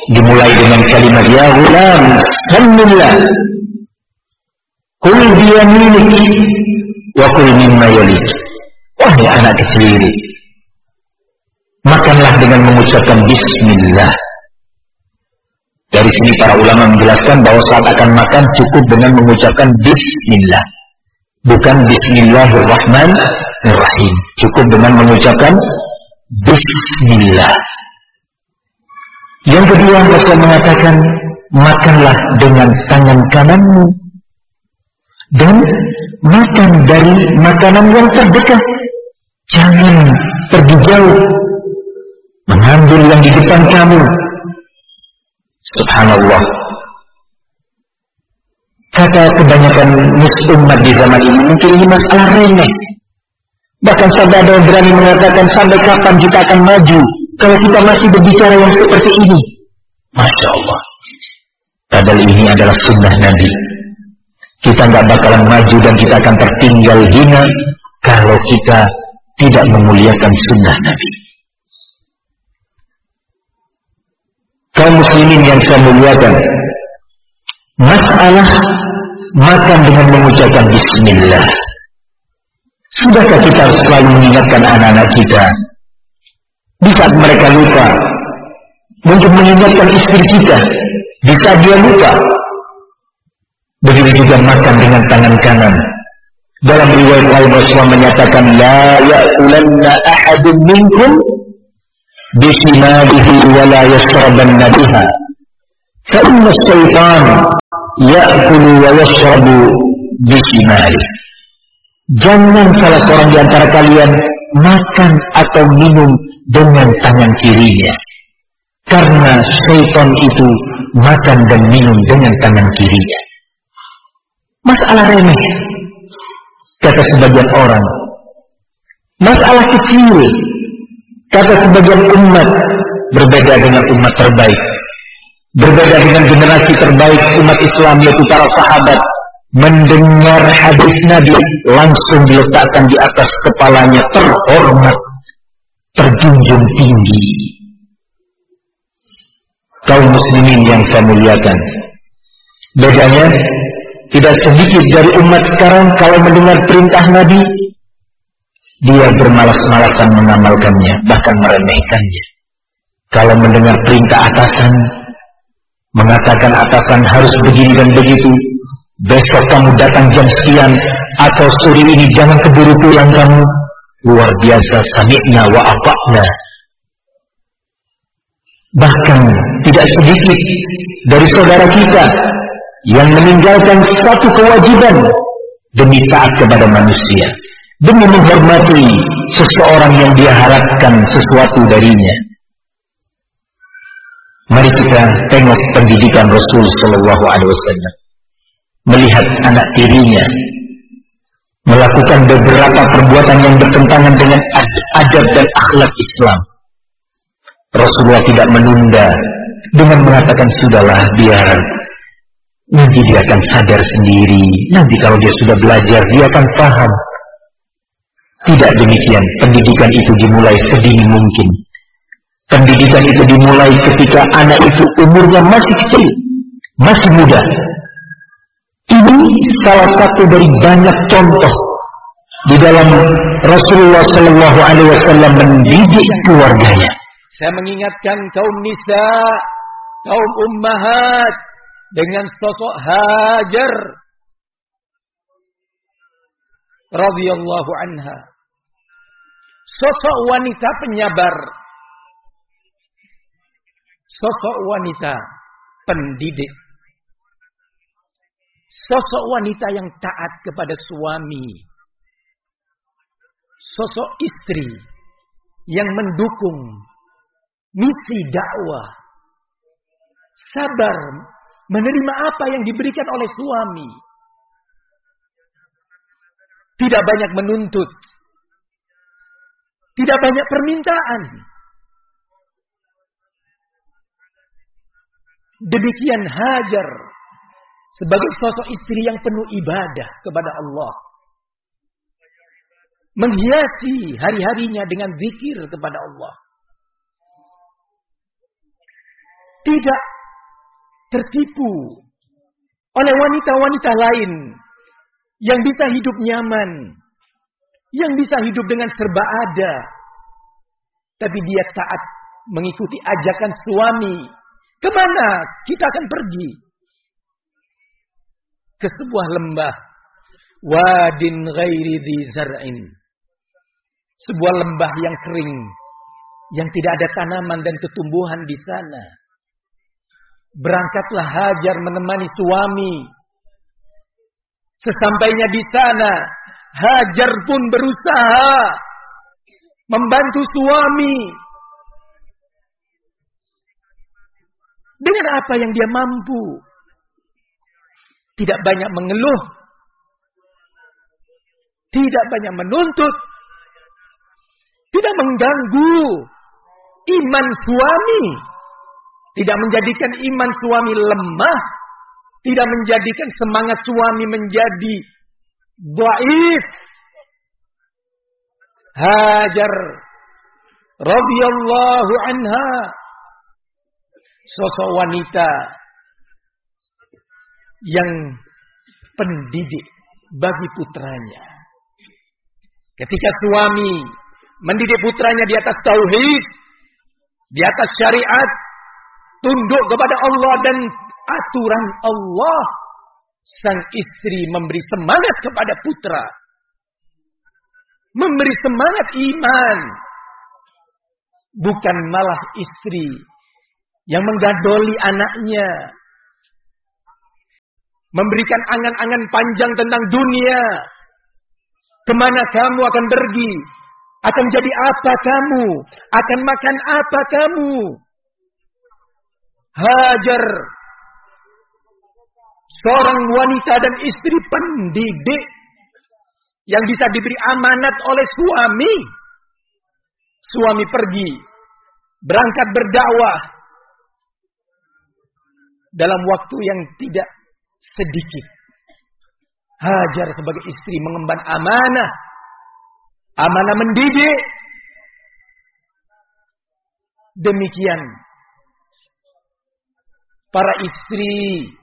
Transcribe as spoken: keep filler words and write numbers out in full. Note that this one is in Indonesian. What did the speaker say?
dimulai dengan kalimat ya ghulam samillah kul biyaminik wa kul mimma yalik. Wahai anak kecil ini, makanlah dengan mengucapkan bismillah. Dari sini para ulama menjelaskan bahwa saat akan makan cukup dengan mengucapkan bismillah, bukan bismillahirrahmanirrahim. Cukup dengan mengucapkan bismillah. Yang kedua, Rasul mengatakan makanlah dengan tangan kananmu dan makan dari makanan yang terdekat. Jangan pergi jauh mengambil yang di depan kamu. Subhanallah. Kata kebanyakan umat di zaman ini, mungkin ini masalah remeh. Bahkan sampai ada yang berani mengatakan sampai kapan kita akan maju kalau kita masih berbicara yang seperti ini. Masya Allah. Padahal ini adalah sunnah Nabi. Kita nggak bakalan maju dan kita akan tertinggal hina kalau kita tidak memuliakan sunnah Nabi. Kaum muslimin yang saya muliakan, masalah makan dengan mengucapkan bismillah. Sudahkah kita selalu mengingatkan anak-anak kita di saat mereka lupa, untuk mengingatkan istri kita di saat dia lupa? Begitu juga makan dengan tangan kanan. Dalam riwayat lain Rasulullah menyatakan la ya'kulanna ahadun minkum bisimalihi wa la yashrabanna biha fa inna as-shaytan ya'kulu wa yashrabu bisimalihi. Jangan salah seorang di antara kalian makan atau minum dengan tangan kirinya, karena syaitan itu makan dan minum dengan tangan kirinya. Masalah remeh, kata sebagian orang. Masalah kecil, kata sebagian umat. Berbeda dengan umat terbaik, berbeda dengan generasi terbaik umat Islam, yaitu para sahabat. Mendengar hadis Nabi langsung diletakkan di atas kepalanya, terhormat, terjunjung tinggi. Kaum muslimin yang saya muliakan, bedanya tidak sedikit dari umat sekarang kalau mendengar perintah Nabi, dia bermalas-malasan mengamalkannya, bahkan meremehkannya. Kalau mendengar perintah atasan, mengatakan atasan harus begini dan begitu, besok kamu datang jam sekian, atau sore ini jangan keburu pulang kamu. Luar biasa, sami'na wa ata'na. Bahkan tidak sedikit dari saudara kita yang meninggalkan satu kewajiban demi taat kepada manusia, demi menghormati seseorang yang dia harapkan sesuatu darinya. Mari kita tengok pendidikan Rasul Sallallahu Alaihi Wasallam. Melihat anak tirinya melakukan beberapa perbuatan yang bertentangan dengan adab dan akhlak Islam, Rasulullah tidak menunda dengan mengatakan sudahlah, biar nanti dia akan sadar sendiri, nanti kalau dia sudah belajar dia akan paham. Tidak demikian. Pendidikan itu dimulai sedini mungkin. Pendidikan itu dimulai ketika anak itu umurnya masih kecil, masih muda. Ini salah satu dari banyak contoh di dalam Rasulullah Sallallahu Alaihi Wasallam mendidik keluarganya. Saya mengingatkan kaum nisa, kaum ummahat dengan sosok Hajar radhiyallahu anha. Sosok wanita penyabar, sosok wanita pendidik, sosok wanita yang taat kepada suami, sosok istri yang mendukung misi dakwah, sabar menerima apa yang diberikan oleh suami, tidak banyak menuntut, tidak banyak permintaan. Demikian Hajar sebagai sosok istri yang penuh ibadah kepada Allah, menghiasi hari-harinya dengan zikir kepada Allah. tidak tertipu oleh wanita-wanita lain yang bisa hidup nyaman, yang bisa hidup dengan serba ada. Tapi dia taat mengikuti ajakan suami. Kemana kita akan pergi? Ke sebuah lembah. Wadin ghairi dhi zar'in. Sebuah lembah yang kering, yang tidak ada tanaman dan tumbuhan di sana. Berangkatlah Hajar menemani suami. Sesampainya di sana, Hajar pun berusaha membantu suami dengan apa yang dia mampu. Tidak banyak mengeluh, tidak banyak menuntut, tidak mengganggu iman suami, tidak menjadikan iman suami lemah, tidak menjadikan semangat suami menjadi dhaif. Hajar radhiyallahu anha, sosok wanita yang pendidik bagi putranya. Ketika suami mendidik putranya di atas tauhid, di atas syariat, tunduk kepada Allah dan aturan Allah, sang istri memberi semangat kepada putra, memberi semangat iman. Bukan malah istri yang menggadoli anaknya, memberikan angan-angan panjang tentang dunia. Kemana kamu akan pergi? Akan jadi apa kamu? Akan makan apa kamu? Hajar, seorang wanita dan istri pendidik yang bisa diberi amanat oleh suami. Suami pergi, berangkat berdakwah dalam waktu yang tidak sedikit. Hajar sebagai istri mengemban amanah, amanah mendidik. Demikian para istri